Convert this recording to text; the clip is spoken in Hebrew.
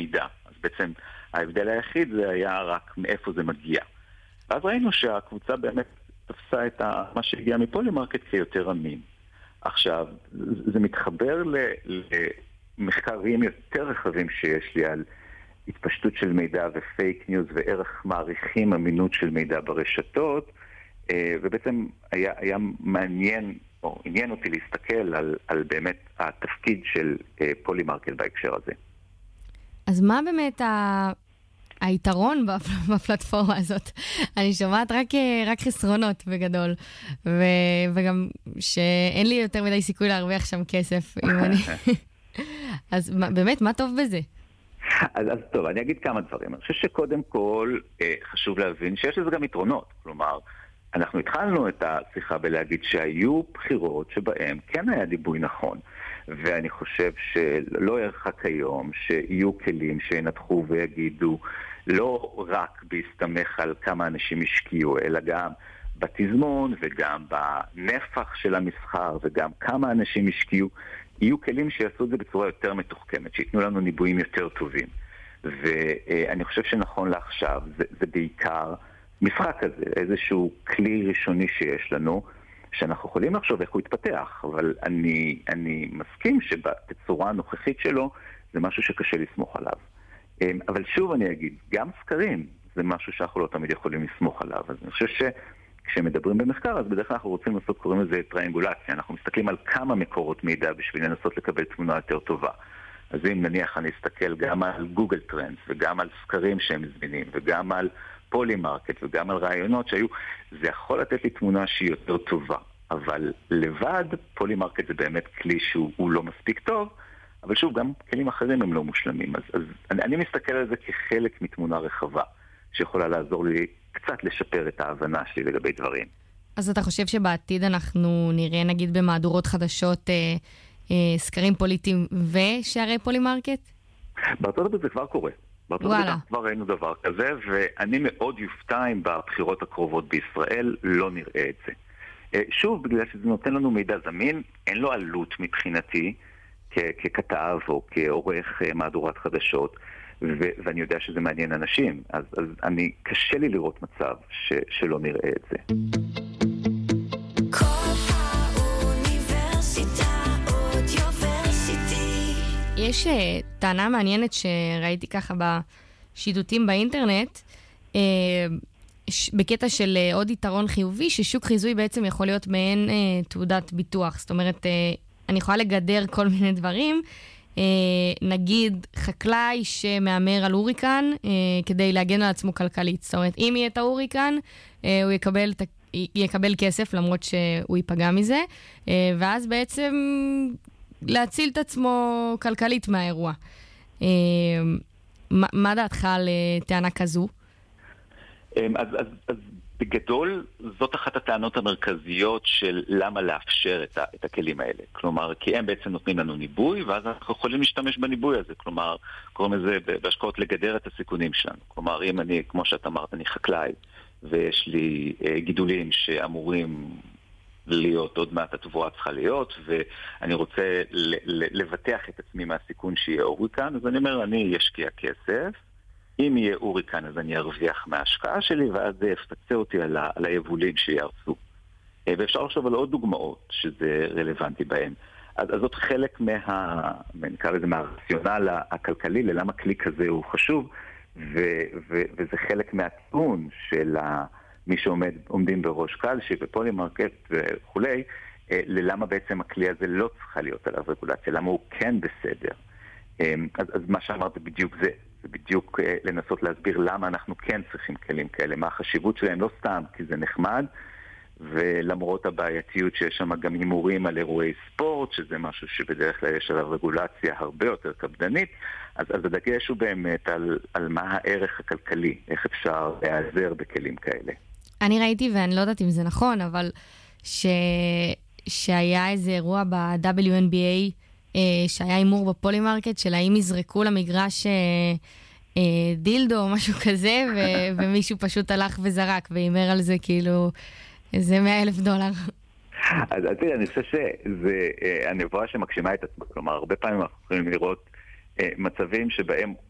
מידע. אז בעצם ההבדל היחיד זה היה רק מאיפה זה מגיע. ואז ראינו שהקבוצה באמת תפסה את מה שהגיע מפולימרקט כיותר אמין. עכשיו, זה מתחבר למחקרים יותר רחבים שיש לי על התפשטות של מידע ופייק ניוז וערך מעריכים אמינות של מידע ברשתות, ובעצם היה מעניין, או עניין אותי להסתכל על באמת התפקיד של פולימרקט בהקשר הזה. אז מה באמת היתרון בפלטפורמה הזאת? אני שומעת רק חסרונות בגדול, וגם שאין לי יותר מדי סיכוי להרוויח שם כסף. אז באמת, מה טוב בזה? אז טוב, אני אגיד כמה דברים. אני חושב שקודם כל חשוב להבין שיש לזה גם יתרונות. כלומר, אנחנו התחלנו את השיחה בלהגיד שהיו בחירות שבהם כן היה דיבוי נכון. ואני חושב שלא ירחק היום שיהיו כלים שינתחו ויגידו לא רק בהסתמך על כמה אנשים השקיעו, אלא גם בתזמון וגם בנפח של המסחר וגם כמה אנשים השקיעו. יהיו כלים שיעשו את זה בצורה יותר מתוחכמת, שיתנו לנו ניבויים יותר טובים. ואני חושב שנכון לעכשיו, זה בעיקר משחק הזה, איזשהו כלי ראשוני שיש לנו, שאנחנו יכולים לחשוב איך הוא יתפתח, אבל אני מסכים שבתצורה הנוכחית שלו זה משהו שקשה לסמוך עליו. אבל שוב אני אגיד, גם סקרים זה משהו שאנחנו לא תמיד יכולים לסמוך עליו. אז אני חושב שכשמדברים במחקר, אז בדרך כלל אנחנו רוצים לעשות, קוראים לזה טריאנגולציה. אנחנו מסתכלים על כמה מקורות מידע בשביל לנסות לקבל תמונה יותר טובה. אז אם נניח אני אסתכל גם על גוגל טרנדס, וגם על סקרים שהם מזמינים, וגם על פולימרקט, וגם על רעיונות שהיו, זה יכול לתת לי תמונה שהיא יותר טובה. אבל לבד, פולימרקט זה באמת כלי שהוא לא מספיק טוב, אבל שוב, גם כלים אחרים הם לא מושלמים. אז אני מסתכל על זה כחלק מתמונה רחבה, שיכולה לעזור לי קצת לשפר את ההבנה שלי לגבי דברים. אז אתה חושב שבעתיד אנחנו נראה, נגיד, במהדורות חדשות, סקרים פוליטיים ושערי פולימרקט? בארצות הברית זה כבר קורה. בארצות הברית כבר ראינו דבר כזה, ואני מאוד יופתע אם בבחירות הקרובות בישראל לא נראה את זה. שוב, בגלל שזה נותן לנו מידע זמין, אין לו עלות מבחינתי, ככתב או כעורך מהדורת חדשות, ואני יודע שזה מעניין אנשים, אז אני קשה לי לראות מצב שלא נראה את זה. יש טענה מעניינת שראיתי ככה בשידותים באינטרנט, בקטע של עוד יתרון חיובי, ששוק חיזוי בעצם יכול להיות מעין תעודת ביטוח. זאת אומרת, אני יכולה לגדר כל מיני דברים, נגיד חקלאי שמאמר על הוריקן כדי להגן על עצמו כלכלית. זאת אומרת, אם יהיה את ההוריקן, הוא יקבל כסף למרות שהוא ייפגע מזה, ואז בעצם להציל את עצמו כלכלית מהאירוע. מה דעתך על טענה כזו? אז בגדול, זאת אחת הטענות המרכזיות של למה לאפשר את הכלים האלה. כלומר, כי הם בעצם נותנים לנו ניבוי, ואז אנחנו יכולים להשתמש בניבוי הזה. כלומר, קוראים לזה בהשקעות לגדר את הסיכונים שלנו. כלומר, אם אני, כמו שאת אמרת, אני חקלאי, ויש לי גידולים שאמורים להיות, עוד מעט התבואה צריכה להיות, ואני רוצה לבטח את עצמי מהסיכון שיהיה הוריקן, אז אני אומר, אני אשקיע כסף, אם יהיה הוריקן אז אני ארוויח מההשקעה שלי, ואז זה יפצה אותי על היבולים שיערסו. ואפשר לחשוב על עוד דוגמאות שזה רלוונטי בהם. אז זאת חלק נקרא לזה מהרציונל הכלכלי, ללמה כלי כזה הוא חשוב, וזה חלק מהטיעון של מי שעומדים בראש קלשי ופולימרקט וכולי, ללמה בעצם הכלי הזה לא צריכה להיות עליו רגולציה, למה הוא כן בסדר. אז מה שאמרת בדיוק זה בדיוק לנסות להסביר למה אנחנו כן צריכים כלים כאלה, מה החשיבות שלהם, לא סתם כי זה נחמד, ולמרות הבעייתיות שיש שם גם הימורים על אירועי ספורט, שזה משהו שבדרך כלל יש עליו רגולציה הרבה יותר קפדנית, אז הדגש הוא באמת על מה הערך הכלכלי, איך אפשר להיעזר בכלים כאלה. אני ראיתי, ואני לא יודעת אם זה נכון, אבל שהיה איזה אירוע ב-WNBA, שהיה אימור בפולימרקט, של האם יזרקו למגרש דילדו או משהו כזה, ומישהו פשוט הלך וזרק, ואימר על זה כאילו איזה $100,000. אז תראה, אני חושב שזה הנבואה שמגשימה את עצמה. כלומר, הרבה פעמים אנחנו יכולים לראות מצבים שבהם